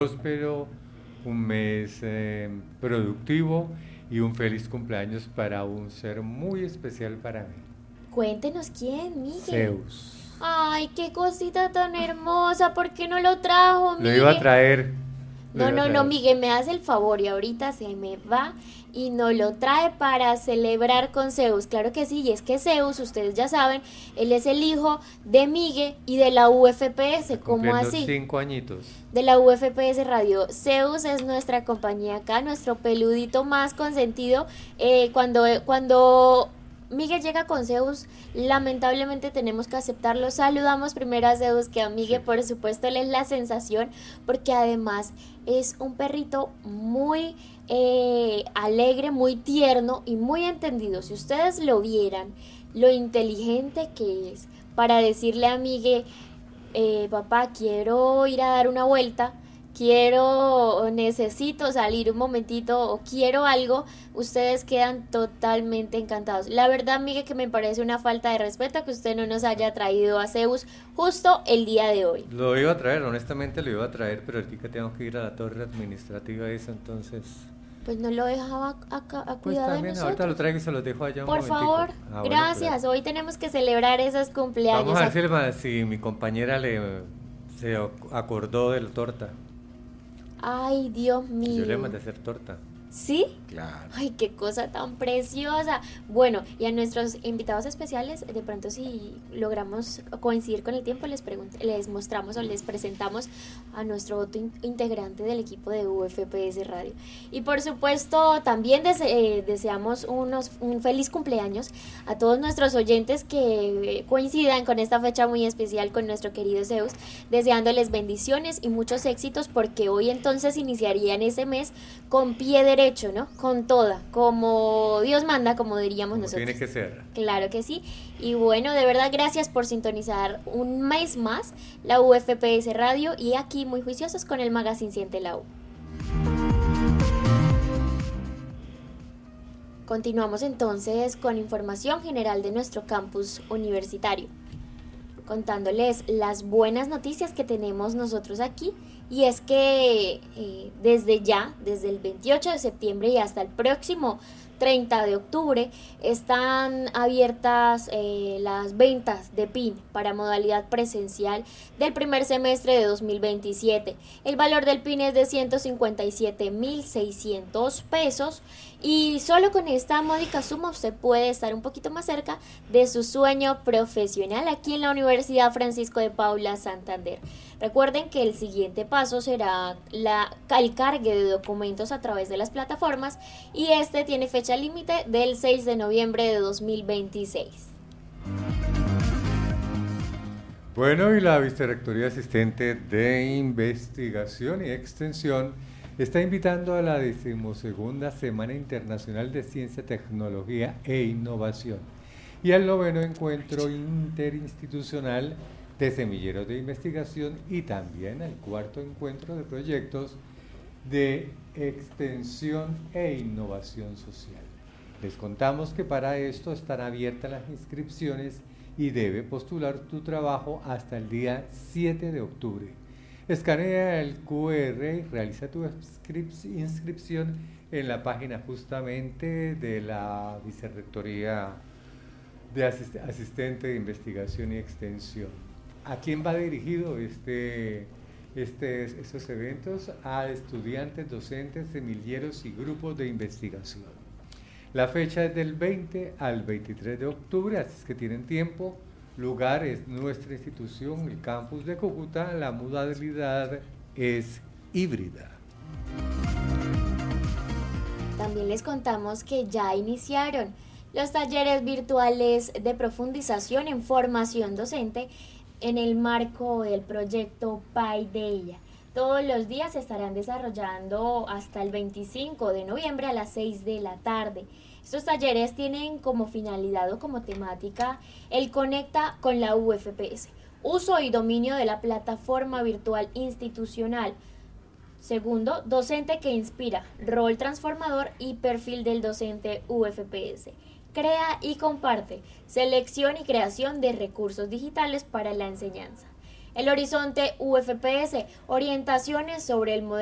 próspero, un mes productivo y un feliz cumpleaños para un ser muy especial para mí, Cuéntenos quién, Miguel. Zeus. Ay, qué cosita tan hermosa. ¿Por qué no lo trajo, Lo iba a Miguel? traer, lo No, iba a no, no, traer. Miguel, me hace el favor y ahorita se me va y nos lo trae para celebrar con Zeus. Claro que sí, y es que Zeus, ustedes ya saben, él es el hijo de Miguel y de la Está UFPS. ¿Cómo cumpliendo así? 5 añitos. De la UFPS Radio. Zeus es nuestra compañía acá, nuestro peludito más consentido. Cuando Miguel llega con Zeus, lamentablemente tenemos que aceptarlo. Saludamos primero a Zeus, que a Sí. Miguel, por supuesto, él es la sensación, porque además es un perrito muy alegre, muy tierno y muy entendido. Si ustedes lo vieran, lo inteligente que es para decirle a Miguel, papá, quiero ir a dar una vuelta, quiero o necesito salir un momentito o quiero algo, ustedes quedan totalmente encantados. La verdad, Miguel, que me parece una falta de respeto que usted no nos haya traído a Zeus justo el día de hoy. Lo iba a traer, honestamente lo iba a traer, pero ahorita tengo que ir a la torre administrativa esa, entonces... Pues no lo dejaba a Pues cuidado de también, ahorita lo nosotros. traigo y se los dejo allá un Por momentico. favor, Ah, bueno, gracias. Hoy tenemos que celebrar esos vamos cumpleaños. a ver si mi compañera se acordó de la torta. Ay, Dios Que yo le mío. mandé a hacer torta. ¿Sí? Claro. Ay, qué cosa tan preciosa. Bueno, y a nuestros invitados especiales, de pronto si logramos coincidir con el tiempo, les mostramos o les presentamos a nuestro otro integrante del equipo de UFPS Radio. Y por supuesto, también deseamos un feliz cumpleaños a todos nuestros oyentes que coincidan con esta fecha muy especial con nuestro querido Zeus, deseándoles bendiciones y muchos éxitos, porque hoy entonces iniciarían ese mes con pie derecho, ¿no? Con toda, como Dios manda, como diríamos Como nosotros. tiene que ser. Claro que sí. Y bueno, de verdad, gracias por sintonizar un mes más la UFPS Radio y aquí muy juiciosos con el Magazine Siente la U. Continuamos entonces con información general de nuestro campus universitario, contándoles las buenas noticias que tenemos nosotros aquí, y es que desde el 28 de septiembre y hasta el próximo 30 de octubre están abiertas las ventas de PIN para modalidad presencial del primer semestre de 2027. El valor del PIN es de 157.600 pesos y solo con esta módica suma usted puede estar un poquito más cerca de su sueño profesional aquí en la Universidad Francisco de Paula Santander. Recuerden que el siguiente paso será el cargue de documentos a través de las plataformas y este tiene fecha límite del 6 de noviembre de 2026. Bueno, y la Vicerrectoría Asistente de Investigación y Extensión está invitando a la 12ª Semana Internacional de Ciencia, Tecnología e Innovación y al 9º Encuentro Interinstitucional de Semilleros de Investigación y también al 4º Encuentro de Proyectos de Extensión e Innovación Social. Les contamos que para esto están abiertas las inscripciones y debe postular tu trabajo hasta el día 7 de octubre. Escanea el QR y realiza tu inscripción en la página justamente de la Vicerrectoría de Asistente de Investigación y Extensión. ¿A quién va dirigido estos eventos? A estudiantes, docentes, semilleros y grupos de investigación. La fecha es del 20 al 23 de octubre, así es que tienen tiempo. Lugar es nuestra institución, el campus de Cúcuta. La modalidad es híbrida. También les contamos que ya iniciaron los talleres virtuales de profundización en formación docente en el marco del proyecto Paideia. Todos los días se estarán desarrollando hasta el 25 de noviembre a las 6 de la tarde. Estos talleres tienen como finalidad o como temática el Conecta con la UFPS, uso y dominio de la plataforma virtual institucional. Segundo, docente que inspira, rol transformador y perfil del docente UFPS. Crea y comparte, selección y creación de recursos digitales para la enseñanza. El Horizonte UFPS, orientaciones sobre el modelo